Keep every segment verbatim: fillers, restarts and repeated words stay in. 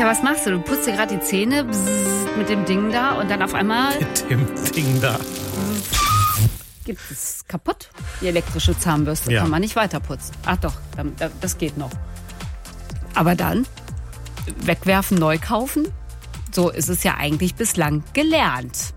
Ja, was machst du? Du putzt dir gerade die Zähne bzzz, mit dem Ding da und dann auf einmal... Mit dem Ding da. Gibt es kaputt, die elektrische Zahnbürste. Ja. Kann man nicht weiterputzen. Ach doch, das geht noch. Aber dann wegwerfen, neu kaufen? So ist es ja eigentlich bislang gelernt.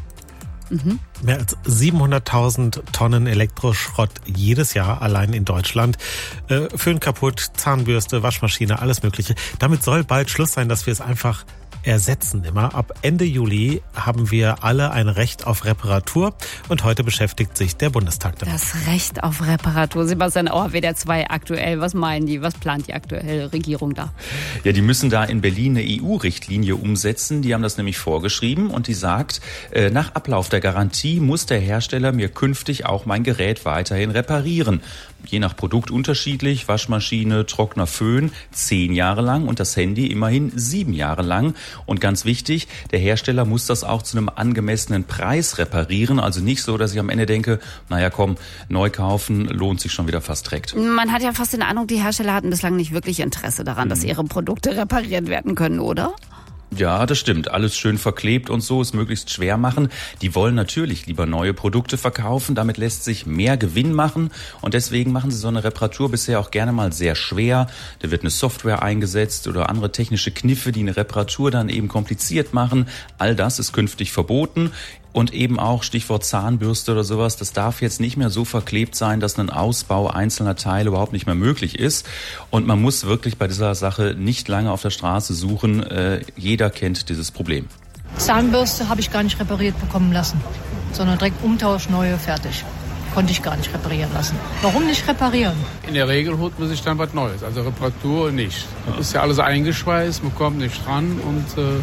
Mhm. Mehr als siebenhunderttausend Tonnen Elektroschrott jedes Jahr allein in Deutschland. Äh, Föhn kaputt, Zahnbürste, Waschmaschine, alles Mögliche. Damit soll bald Schluss sein, dass wir es einfach ersetzen immer. Ab Ende Juli haben wir alle ein Recht auf Reparatur und heute beschäftigt sich der Bundestag damit. Das Recht auf Reparatur. Sebastian Auer, W D R zwei aktuell. Was meinen die? Was plant die aktuelle Regierung da? Ja, die müssen da in Berlin eine E U-Richtlinie umsetzen. Die haben das nämlich vorgeschrieben und die sagt, äh, nach Ablauf der Garantie muss der Hersteller mir künftig auch mein Gerät weiterhin reparieren. Je nach Produkt unterschiedlich, Waschmaschine, Trockner, Föhn, zehn Jahre lang und das Handy immerhin sieben Jahre lang. Und ganz wichtig, der Hersteller muss das auch zu einem angemessenen Preis reparieren. Also nicht so, dass ich am Ende denke, naja komm, neu kaufen lohnt sich schon wieder fast direkt. Man hat ja fast den Eindruck, die Hersteller hatten bislang nicht wirklich Interesse daran, mhm. dass ihre Produkte repariert werden können, oder? Ja, das stimmt. Alles schön verklebt und so, es möglichst schwer machen. Die wollen natürlich lieber neue Produkte verkaufen. Damit lässt sich mehr Gewinn machen. Und deswegen machen sie so eine Reparatur bisher auch gerne mal sehr schwer. Da wird eine Software eingesetzt oder andere technische Kniffe, die eine Reparatur dann eben kompliziert machen. All das ist künftig verboten. Und eben auch Stichwort Zahnbürste oder sowas, das darf jetzt nicht mehr so verklebt sein, dass ein Ausbau einzelner Teile überhaupt nicht mehr möglich ist. Und man muss wirklich bei dieser Sache nicht lange auf der Straße suchen. Äh, jeder kennt dieses Problem. Zahnbürste habe ich gar nicht repariert bekommen lassen, sondern direkt Umtausch, neue, fertig. Konnte ich gar nicht reparieren lassen. Warum nicht reparieren? In der Regel holt man sich dann was Neues, also Reparatur nicht. Das ist ja alles eingeschweißt, man kommt nicht dran und äh,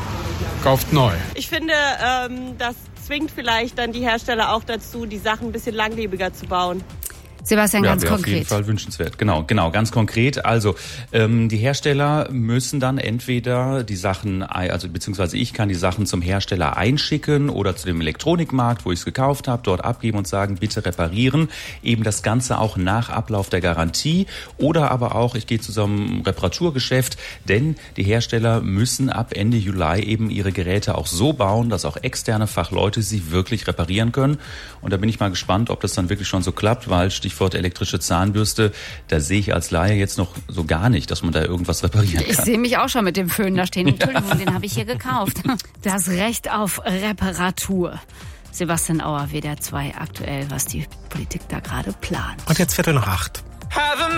kauft neu. Ich finde, ähm, das zwingt vielleicht dann die Hersteller auch dazu, die Sachen ein bisschen langlebiger zu bauen. Sebastian, ja, ganz wäre konkret. Auf jeden Fall wünschenswert. Genau, genau, ganz konkret. Also ähm, die Hersteller müssen dann entweder die Sachen, also beziehungsweise ich kann die Sachen zum Hersteller einschicken oder zu dem Elektronikmarkt, wo ich es gekauft habe, dort abgeben und sagen, bitte reparieren. Eben das Ganze auch nach Ablauf der Garantie oder aber auch, ich gehe zu so einem Reparaturgeschäft, denn die Hersteller müssen ab Ende Juli eben ihre Geräte auch so bauen, dass auch externe Fachleute sie wirklich reparieren können. Und da bin ich mal gespannt, ob das dann wirklich schon so klappt, weil Stichwort Stichwort elektrische Zahnbürste, da sehe ich als Laie jetzt noch so gar nicht, dass man da irgendwas reparieren kann. Ich sehe mich auch schon mit dem Föhn da stehen. Entschuldigung, den habe ich hier gekauft. Das Recht auf Reparatur. Sebastian Auer, W D R zwei aktuell, was die Politik da gerade plant. Und jetzt Viertel nach acht.